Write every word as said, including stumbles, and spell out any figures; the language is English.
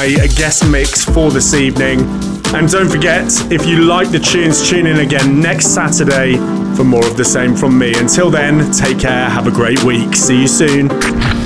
my guest mix for this evening. And don't forget, if you like the tunes, tune in again next Saturday for more of the same from me. Until then, take care, have a great week. See you soon.